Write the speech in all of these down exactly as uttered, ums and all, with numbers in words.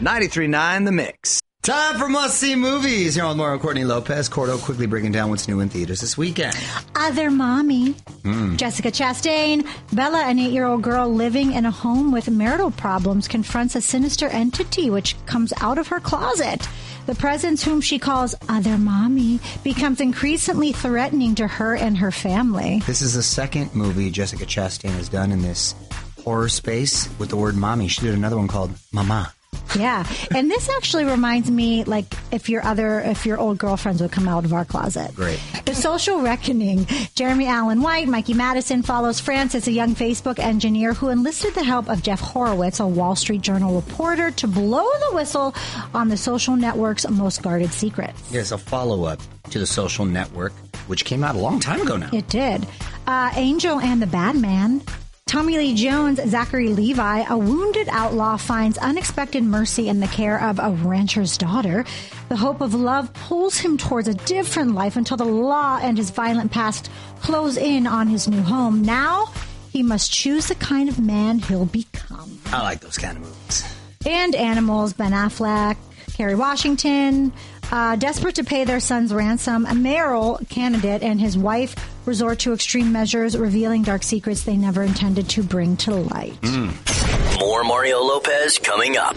ninety-three point nine The Mix. Time for must-see movies. Here on Mario Courtney Lopez. Cordo quickly breaking down what's new in theaters this weekend. Other Mommy. Mm. Jessica Chastain. Bella, an eight-year-old girl living in a home with marital problems, confronts a sinister entity which comes out of her closet. The presence, whom she calls Other Mommy, becomes increasingly threatening to her and her family. This is the second movie Jessica Chastain has done in this horror space with the word mommy. She did another one called Mama. Yeah, and this actually reminds me, like, if your other, if your old girlfriends would come out of our closet. Great. The Social Reckoning. Jeremy Allen White, Mikey Madison follows Francis, a young Facebook engineer who enlisted the help of Jeff Horowitz, a Wall Street Journal reporter, to blow the whistle on the social network's most guarded secrets. Yes, a follow-up to The Social Network, which came out a long time ago now. It did. Uh, Angel and the Bad Man. Tommy Lee Jones, Zachary Levi, a wounded outlaw, finds unexpected mercy in the care of a rancher's daughter. The hope of love pulls him towards a different life until the law and his violent past close in on his new home. Now, he must choose the kind of man he'll become. I like those kind of movies. And Animals, Ben Affleck, Kerry Washington. Uh, desperate to pay their son's ransom, a mayoral candidate and his wife resort to extreme measures, revealing dark secrets they never intended to bring to light. Mm. More Mario Lopez coming up.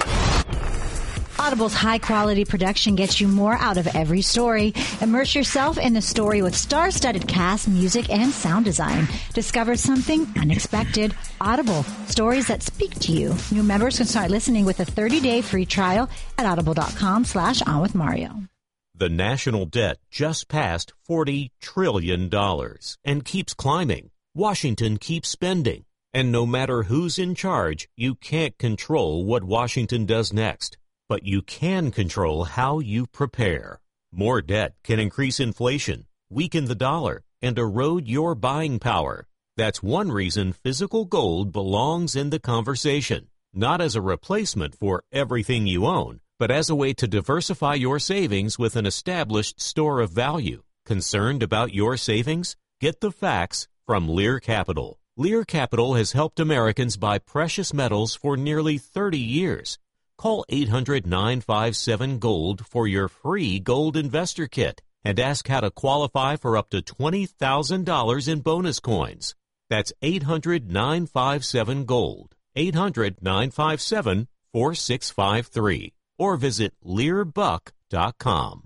Audible's high-quality production gets you more out of every story. Immerse yourself in the story with star-studded cast, music, and sound design. Discover something unexpected. Audible, stories that speak to you. New members can start listening with a thirty-day free trial at audible.com slash on with Mario. The national debt just passed forty trillion dollars and keeps climbing. Washington keeps spending. And no matter who's in charge, you can't control what Washington does next. But you can control how you prepare. More debt can increase inflation, weaken the dollar, and erode your buying power. That's one reason physical gold belongs in the conversation, not as a replacement for everything you own, but as a way to diversify your savings with an established store of value. Concerned about your savings? Get the facts from Lear Capital. Lear Capital has helped Americans buy precious metals for nearly thirty years. Call eight hundred nine five seven GOLD for your free gold investor kit and ask how to qualify for up to twenty thousand dollars in bonus coins. That's eight hundred nine five seven GOLD, eight hundred nine five seven four six five three, or visit lear buck dot com.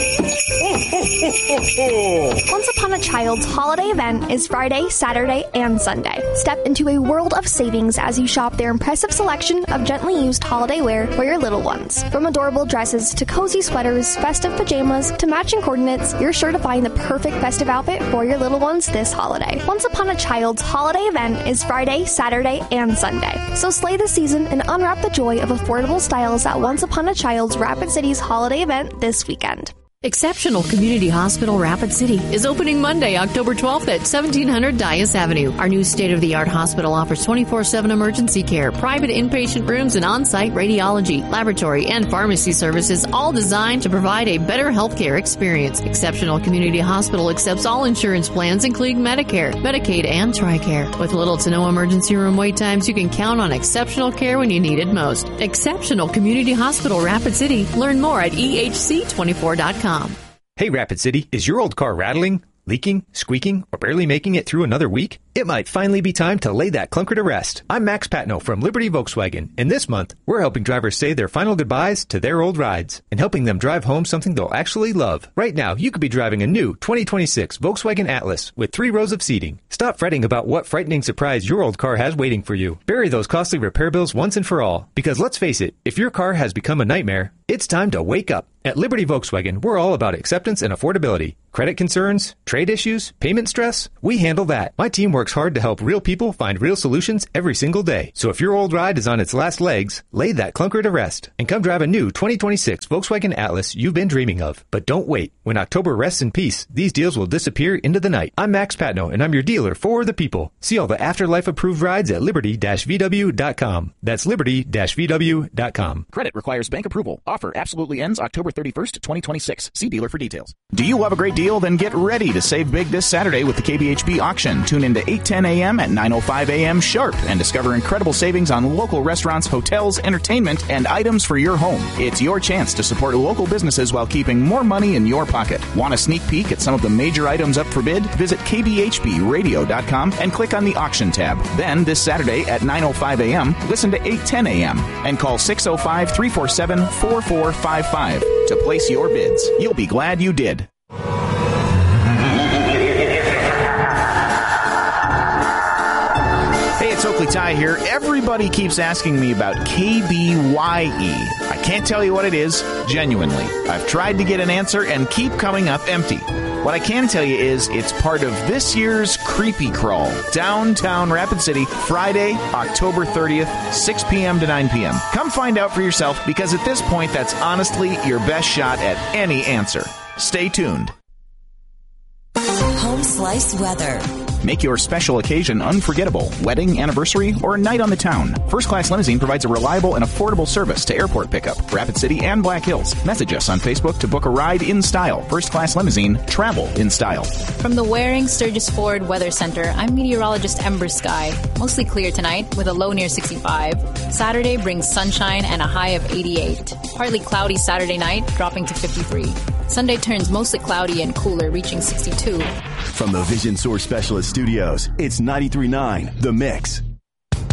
Once Upon a Child's holiday event is Friday, Saturday, and Sunday. Step into a world of savings as you shop their impressive selection of gently used holiday wear for your little ones. From adorable dresses to cozy sweaters, festive pajamas to matching coordinates, you're sure to find the perfect festive outfit for your little ones this holiday. Once Upon a Child's holiday event is Friday, Saturday, and Sunday. So slay the season and unwrap the joy of affordable styles at Once Upon a Child's Rapid City's holiday event this weekend. Exceptional Community Hospital Rapid City is opening Monday, October twelfth at seventeen hundred Dias Avenue. Our new state-of-the-art hospital offers twenty-four seven emergency care, private inpatient rooms, and on-site radiology, laboratory, and pharmacy services, all designed to provide a better healthcare experience. Exceptional Community Hospital accepts all insurance plans, including Medicare, Medicaid, and TRICARE. With little to no emergency room wait times, you can count on exceptional care when you need it most. Exceptional Community Hospital Rapid City. Learn more at E H C twenty-four dot com. Hey, Rapid City, is your old car rattling, leaking, squeaking, or barely making it through another week? It might finally be time to lay that clunker to rest. I'm Max Patno from Liberty Volkswagen, and this month, we're helping drivers say their final goodbyes to their old rides and helping them drive home something they'll actually love. Right now, you could be driving a new twenty twenty-six Volkswagen Atlas with three rows of seating. Stop fretting about what frightening surprise your old car has waiting for you. Bury those costly repair bills once and for all, because let's face it, if your car has become a nightmare, it's time to wake up. At Liberty Volkswagen, we're all about acceptance and affordability. Credit concerns, trade issues, payment stress, we handle that. My team works hard to help real people find real solutions every single day. So if your old ride is on its last legs, lay that clunker to rest and come drive a new twenty twenty-six Volkswagen Atlas you've been dreaming of. But don't wait. When October rests in peace, these deals will disappear into the night. I'm Max Patno, and I'm your dealer for the people. See all the Afterlife-approved rides at liberty dash v w dot com. That's liberty dash v w dot com. Credit requires bank approval. Offer offer absolutely ends October thirty-first, twenty twenty-six. See dealer for details. Do you love a great deal? Then get ready to save big this Saturday with the K B H B auction. Tune in to eight ten a.m. at nine oh five a.m. sharp and discover incredible savings on local restaurants, hotels, entertainment, and items for your home. It's your chance to support local businesses while keeping more money in your pocket. Want a sneak peek at some of the major items up for bid? Visit k b h b radio dot com and click on the auction tab. Then, this Saturday at nine oh five a.m., listen to eight ten a.m. and call six oh five, three four seven, four four five five to place your bids. You'll be glad you did. Hey, it's Oakley Ty here. Everybody keeps asking me about K B Y E. I can't tell you what it is, genuinely. I've tried to get an answer and keep coming up empty. What I can tell you is it's part of this year's Creepy Crawl, downtown Rapid City, Friday, October thirtieth, six p.m. to nine p.m. Come find out for yourself, because at this point, that's honestly your best shot at any answer. Stay tuned. Home Slice Weather. Make your special occasion unforgettable. Wedding, anniversary, or a night on the town. First Class Limousine provides a reliable and affordable service to airport pickup, Rapid City, and Black Hills. Message us on Facebook to book a ride in style. First Class Limousine, travel in style. From the Waring Sturgis Ford Weather Center, I'm meteorologist Ember Sky. Mostly clear tonight with a low near sixty-five. Saturday brings sunshine and a high of eighty-eight. Partly cloudy Saturday night, dropping to fifty-three. Sunday turns mostly cloudy and cooler, reaching sixty-two. From the Vision Source Specialist Studios, it's ninety-three point nine The Mix.